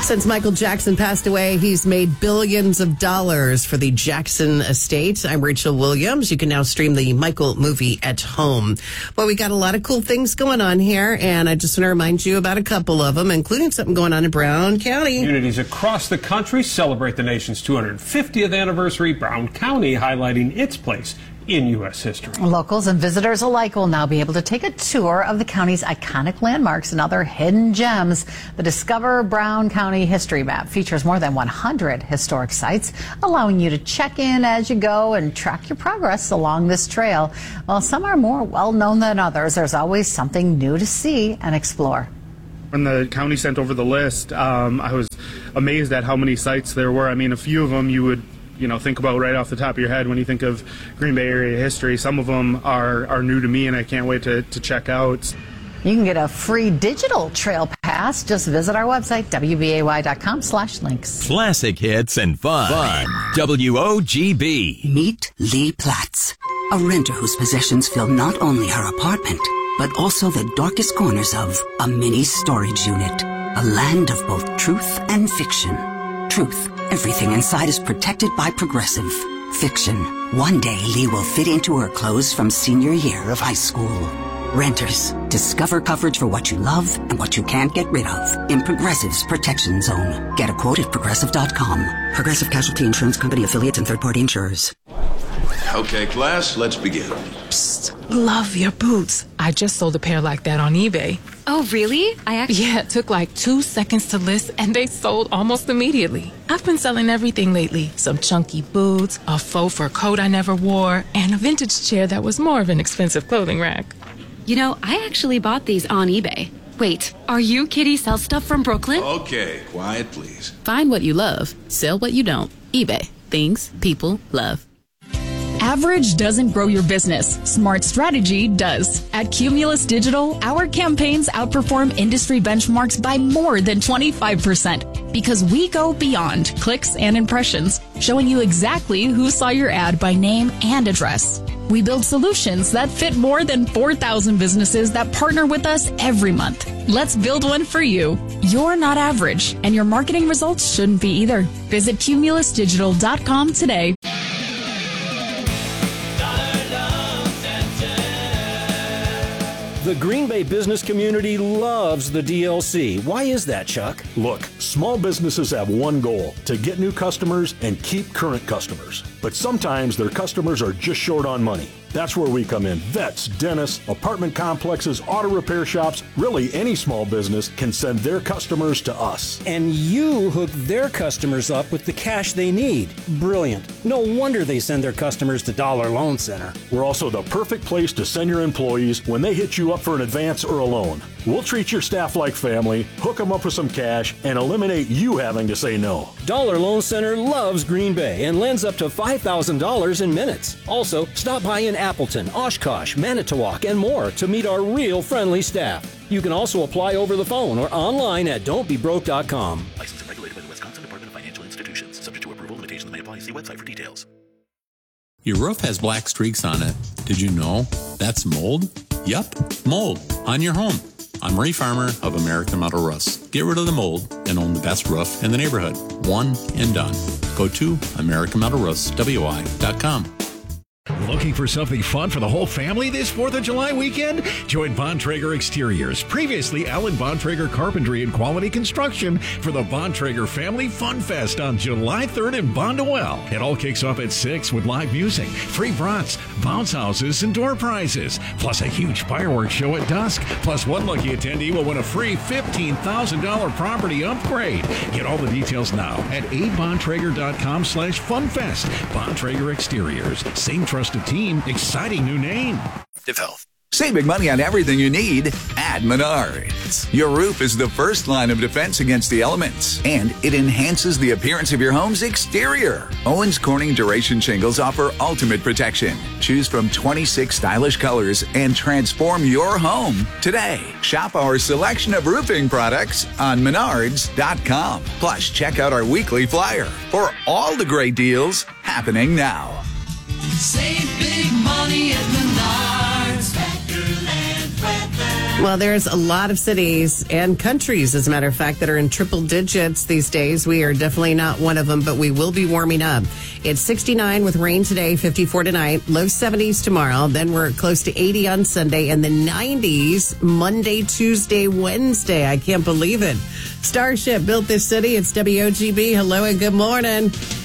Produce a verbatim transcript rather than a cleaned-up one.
Since Michael Jackson passed away, he's made billions of dollars for the Jackson estate. I'm Rachel Williams. You can now stream the Michael movie at home. Well, we got a lot of cool things going on here, and I just want to remind you about a couple of them, including something going on in Brown County. Communities across the country celebrate the nation's two hundred fiftieth anniversary. Brown County highlighting its place in U S history. Locals and visitors alike will now be able to take a tour of the county's iconic landmarks and other hidden gems. The Discover Brown County History Map features more than one hundred historic sites, allowing you to check in as you go and track your progress along this trail. While some are more well-known than others, there's always something new to see and explore. When the county sent over the list, um, I was amazed at how many sites there were. I mean, a few of them you would you know, think about right off the top of your head when you think of Green Bay area history. Some of them are, are new to me, and I can't wait to, to check out. You can get a free digital trail pass. Just visit our website, W B A Y dot com slash links. Classic hits and fun. Fun. W O G B. Meet Lee Platts, a renter whose possessions fill not only her apartment, but also the darkest corners of a mini storage unit. A land of both truth and fiction. Truth. Everything inside is protected by Progressive. Fiction. One day Lee will fit into her clothes from senior year of high school. Renters. Discover coverage for what you love and what you can't get rid of in Progressive's Protection Zone. Get a quote at Progressive dot com. Progressive Casualty Insurance Company affiliates and third-party insurers. Okay, class, let's begin. Psst, love your boots. I just sold a pair like that on eBay. Oh, really? I actually... Yeah, it took like two seconds to list, and they sold almost immediately. I've been selling everything lately. Some chunky boots, a faux fur coat I never wore, and a vintage chair that was more of an expensive clothing rack. You know, I actually bought these on eBay. Wait, are you Kitty Sell Stuff from Brooklyn? Okay, quiet, please. Find what you love. Sell what you don't. eBay. Things people love. Average doesn't grow your business. Smart strategy does. At Cumulus Digital, our campaigns outperform industry benchmarks by more than twenty-five percent because we go beyond clicks and impressions, showing you exactly who saw your ad by name and address. We build solutions that fit more than four thousand businesses that partner with us every month. Let's build one for you. You're not average, and your marketing results shouldn't be either. Visit Cumulus Digital dot com today. The Green Bay business community loves the D L C. Why is that, Chuck? Look, small businesses have one goal, to get new customers and keep current customers. But sometimes their customers are just short on money. That's where we come in. Vets, dentists, apartment complexes, auto repair shops, really any small business can send their customers to us. And you hook their customers up with the cash they need. Brilliant. No wonder they send their customers to Dollar Loan Center. We're also the perfect place to send your employees when they hit you up for an advance or a loan. We'll treat your staff like family, hook them up with some cash, and eliminate you having to say no. Dollar Loan Center loves Green Bay and lends up to five thousand dollars in minutes. Also, stop by in Appleton, Oshkosh, Manitowoc, and more to meet our real friendly staff. You can also apply over the phone or online at don't be broke dot com. Licensed and regulated by the Wisconsin Department of Financial Institutions. Subject to approval, limitations may apply. See website for details. Your roof has black streaks on it. Did you know that's mold? Yup, mold on your home. I'm Ray Farmer of American Metal Roofs. Get rid of the mold and own the best roof in the neighborhood. One and done. Go to American Metal Roofs W I dot com. Looking for something fun for the whole family this fourth of July weekend? Join Bontrager Exteriors, previously Allen Bontrager Carpentry and Quality Construction, for the Bontrager Family Fun Fest on July third in Bondwell. It all kicks off at six with live music, free brats, bounce houses, and door prizes, plus a huge fireworks show at dusk. Plus, one lucky attendee will win a free fifteen thousand dollars property upgrade. Get all the details now at a bontrager dot com slash funfest. Bontrager Exteriors, same trusted team, exciting new name. DeVelf. Saving money on everything you need at Menards. Your roof is the first line of defense against the elements, and it enhances the appearance of your home's exterior. Owens Corning Duration Shingles offer ultimate protection. Choose from twenty-six stylish colors and transform your home today. Shop our selection of roofing products on Menards dot com. Plus, check out our weekly flyer for all the great deals happening now. Save big money at Menards. Factor and weather. Well, there's a lot of cities and countries, as a matter of fact, that are in triple digits these days. We are definitely not one of them, but we will be warming up. It's sixty-nine with rain today, fifty-four tonight, low seventies tomorrow. Then we're close to eighty on Sunday, and the nineties Monday, Tuesday, Wednesday. I can't believe it. Starship built this city. It's W O G B. Hello and good morning.